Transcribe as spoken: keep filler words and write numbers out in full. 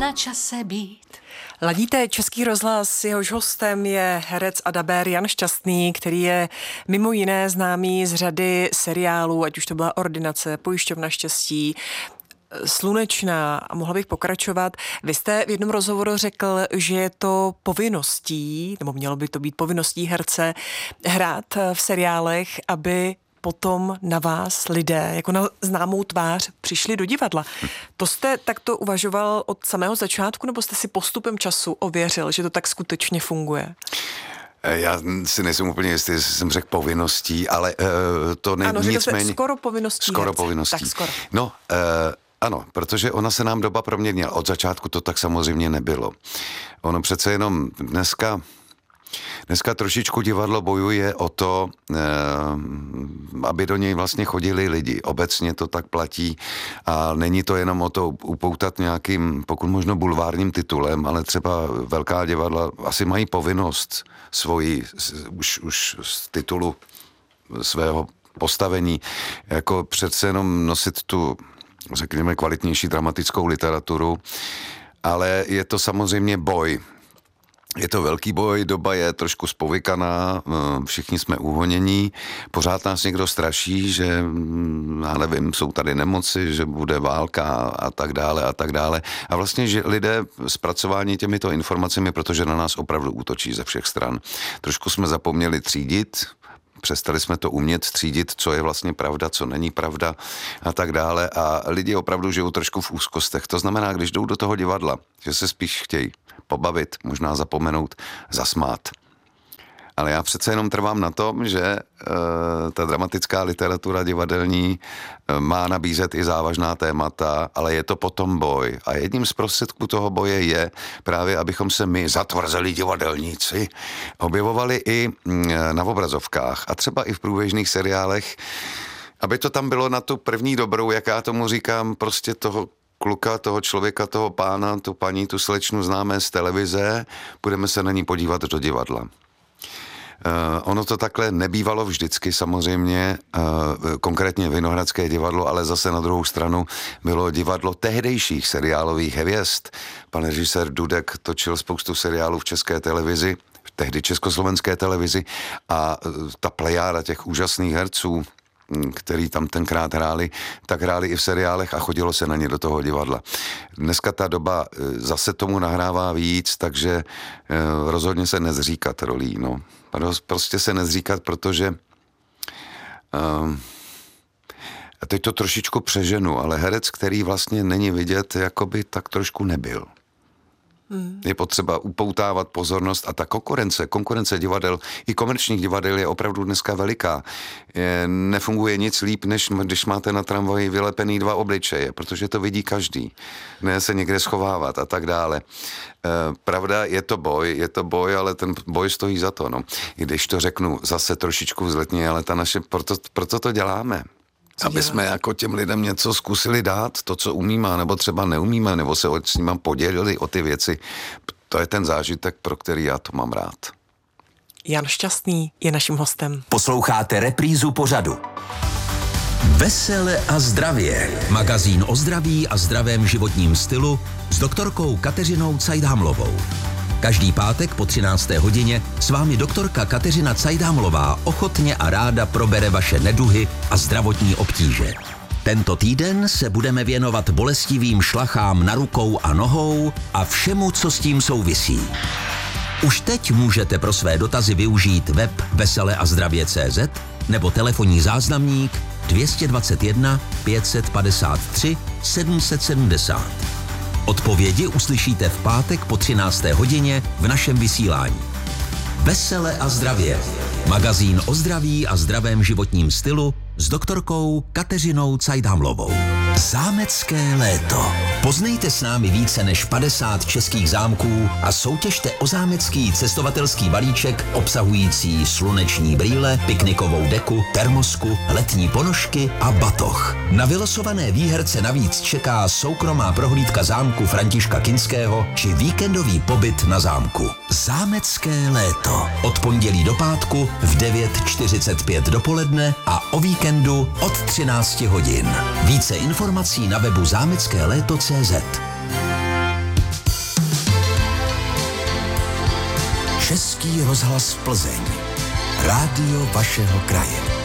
na čase být. Ladíte Český rozhlas, jehož hostem je herec a dabér Jan Šťastný, který je mimo jiné známý z řady seriálů, ať už to byla Ordinace, Pojišťovna štěstí, Slunečná a mohla bych pokračovat. Vy jste v jednom rozhovoru řekl, že je to povinností, nebo mělo by to být povinností herce, hrát v seriálech, aby potom na vás lidé, jako na známou tvář, přišli do divadla. To jste takto uvažoval od samého začátku, nebo jste si postupem času ověřil, že to tak skutečně funguje? Já si nejsem úplně jistý, jestli jsem řekl povinností, ale uh, to není ano, nicméně... Ano, skoro povinností. Skoro herce. povinností. Tak skoro. No, uh, ano, protože ona se nám doba proměnila. Od začátku to tak samozřejmě nebylo. Ono přece jenom dneska... Dneska trošičku divadlo bojuje o to, eh, aby do něj vlastně chodili lidi. Obecně to tak platí a není to jenom o to upoutat nějakým, pokud možno bulvárním titulem, ale třeba velká divadla asi mají povinnost svoji, už, už z titulu svého postavení, jako přece jenom nosit tu, řekněme, kvalitnější dramatickou literaturu, ale je to samozřejmě boj. Je to velký boj, doba je trošku spovykaná, všichni jsme uhonění, pořád nás někdo straší, že, já nevím, jsou tady nemoci, že bude válka a tak dále a tak dále. A vlastně, že lidé zpracování těmito informacemi, protože na nás opravdu útočí ze všech stran. Trošku jsme zapomněli třídit, přestali jsme to umět třídit, co je vlastně pravda, co není pravda a tak dále. A lidi opravdu žijou trošku v úzkostech. To znamená, když jdou do toho divadla, že se spíš chtějí pobavit, možná zapomenout, zasmát. Ale já přece jenom trvám na tom, že e, ta dramatická literatura divadelní e, má nabízet i závažná témata, ale je to potom boj. A jedním z prostředků toho boje je právě, abychom se my, zatvrzeli divadelníci, objevovali i e, na obrazovkách a třeba i v průběžných seriálech, aby to tam bylo na tu první dobrou, jak já tomu říkám, prostě toho kluka, toho člověka, toho pána, tu paní, tu slečnu známe z televize, budeme se na ní podívat do divadla. Uh, ono to takhle nebývalo vždycky samozřejmě, uh, konkrétně Vinohradské divadlo, ale zase na druhou stranu bylo divadlo tehdejších seriálových hvězd. Pan režisér Dudek točil spoustu seriálů v České televizi, tehdy Československé televizi a uh, ta plejáda těch úžasných herců, který tam tenkrát hráli, tak hráli i v seriálech a chodilo se na ně do toho divadla. Dneska ta doba zase tomu nahrává víc, takže rozhodně se nezříkat rolí. No. Prostě se nezříkat, protože a teď to trošičku přeženu, ale herec, který vlastně není vidět, jako by tak trošku nebyl. Hmm. Je potřeba upoutávat pozornost a ta konkurence, konkurence divadel, i komerčních divadel je opravdu dneska veliká. Je, nefunguje nic líp, než když máte na tramvaji vylepený dva obličeje, protože to vidí každý. Ne se někde schovávat a tak dále. E, pravda, je to boj, je to boj, ale ten boj stojí za to. No. I když to řeknu zase trošičku vzletně, ale ta naše, proto, proto to děláme. Aby jsme jako těm lidem něco zkusili dát, to, co umíme, nebo třeba neumíme, nebo se s nimi podělili o ty věci. To je ten zážitek, pro který já to mám rád. Jan Šťastný je naším hostem. Posloucháte reprízu pořadu. Vesele a zdravě. Magazín o zdraví a zdravém životním stylu s doktorkou Kateřinou Cajdhamlovou. Každý pátek po třinácté hodině s vámi doktorka Kateřina Cajdhamlová ochotně a ráda probere vaše neduhy a zdravotní obtíže. Tento týden se budeme věnovat bolestivým šlachám na rukou a nohou a všemu, co s tím souvisí. Už teď můžete pro své dotazy využít web vesele a zdravě tečka cé zet nebo telefonní záznamník dvě stě dvacet jedna pět set padesát tři sedm set sedmdesát. Odpovědi uslyšíte v pátek po třinácté hodině v našem vysílání. Vesele a zdravě. Magazín o zdraví a zdravém životním stylu s doktorkou Kateřinou Cajdhamlovou. Zámecké léto. Poznejte s námi více než padesát českých zámků a soutěžte o zámecký cestovatelský balíček obsahující sluneční brýle, piknikovou deku, termosku, letní ponožky a batoh. Na vylosované výherce navíc čeká soukromá prohlídka zámku Františka Kinského či víkendový pobyt na zámku. Zámecké léto. Od pondělí do pátku v devět čtyřicet pět dopoledne a o víkendu od třinácti hodin. Více informací na webu zámecké léto tečka cé zet. Český rozhlas Plzeň. Rádio vašeho kraje.